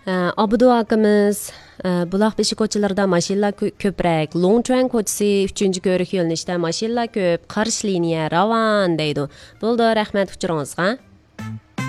Abudu akamiz Buloqbeshi ko'chalarida mashinalar ko'proq, Longchuan ko'chasi 3-ko'rik yo'nalishda mashinalar ko'p, qarshi liniya ravon deydi. Bo'ldi, rahmat uchuringizga.